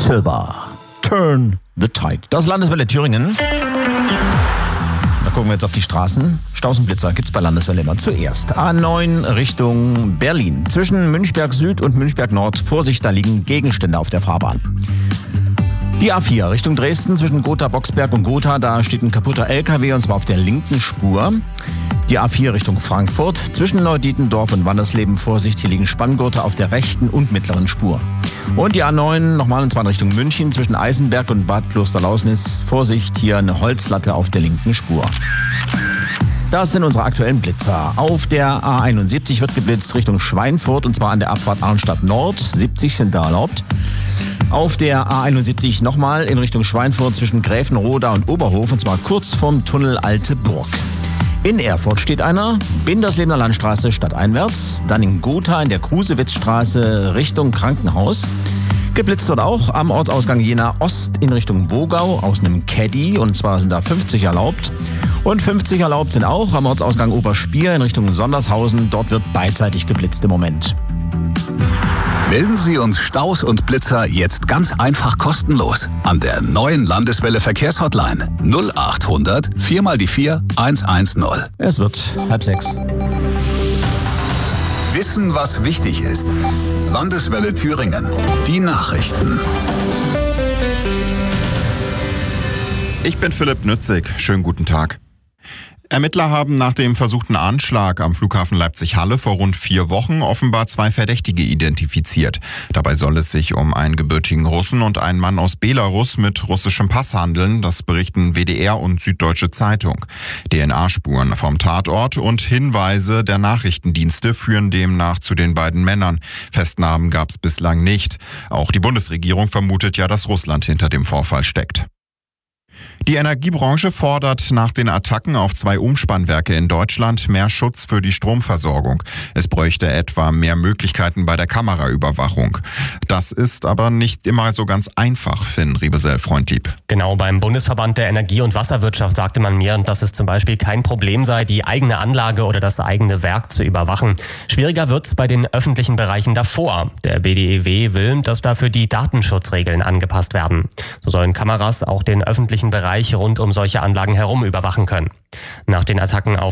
Silber. Turn the Tide. Das Landeswelle Thüringen. Da gucken wir jetzt auf die Straßen. Staus und Blitzer gibt's bei Landeswelle immer zuerst. A9 Richtung Berlin. Zwischen Münchberg Süd und Münchberg Nord. Vorsicht, da liegen Gegenstände auf der Fahrbahn. Die A4 Richtung Dresden zwischen Gotha-Boxberg und Gotha. Da steht ein kaputter LKW und zwar auf der linken Spur. Die A4 Richtung Frankfurt zwischen Neudietendorf und Wandersleben. Vorsicht, hier liegen Spanngurte auf der rechten und mittleren Spur. Und die A9 nochmal und zwar in Richtung München zwischen Eisenberg und Bad Klosterlausnitz. Vorsicht, hier eine Holzlatte auf der linken Spur. Das sind unsere aktuellen Blitzer. Auf der A71 wird geblitzt Richtung Schweinfurt und zwar an der Abfahrt Arnstadt Nord. 70 sind da erlaubt. Auf der A71 nochmal in Richtung Schweinfurt zwischen Gräfenroda und Oberhof und zwar kurz vorm Tunnel Alte Burg. In Erfurt steht einer, Binderslebener Landstraße stadteinwärts, dann in Gotha in der Krusewitzstraße Richtung Krankenhaus. Geblitzt wird auch am Ortsausgang Jena Ost in Richtung Wogau aus einem Caddy und zwar sind da 50 erlaubt. Und 50 erlaubt sind auch am Ortsausgang Oberspier in Richtung Sondershausen. Dort wird beidseitig geblitzt im Moment. Melden Sie uns Staus und Blitzer jetzt ganz einfach kostenlos an der neuen Landeswelle Verkehrshotline 0800 4x4 110. Es wird 5:30. Wissen, was wichtig ist. Landeswelle Thüringen. Die Nachrichten. Ich bin Philipp Nützig. Schönen guten Tag. Ermittler haben nach dem versuchten Anschlag am Flughafen Leipzig-Halle vor rund 4 Wochen offenbar 2 Verdächtige identifiziert. Dabei soll es sich um einen gebürtigen Russen und einen Mann aus Belarus mit russischem Pass handeln. Das berichten WDR und Süddeutsche Zeitung. DNA-Spuren vom Tatort und Hinweise der Nachrichtendienste führen demnach zu den beiden Männern. Festnahmen gab es bislang nicht. Auch die Bundesregierung vermutet ja, dass Russland hinter dem Vorfall steckt. Die Energiebranche fordert nach den Attacken auf 2 Umspannwerke in Deutschland mehr Schutz für die Stromversorgung. Es bräuchte etwa mehr Möglichkeiten bei der Kameraüberwachung. Das ist aber nicht immer so ganz einfach, Finn Riebesell-Freundlieb. Genau, beim Bundesverband der Energie- und Wasserwirtschaft sagte man mir, dass es zum Beispiel kein Problem sei, die eigene Anlage oder das eigene Werk zu überwachen. Schwieriger wird's bei den öffentlichen Bereichen davor. Der BDEW will, dass dafür die Datenschutzregeln angepasst werden. So sollen Kameras auch den öffentlichen Bereich rund um solche Anlagen herum überwachen können. Nach den Attacken auf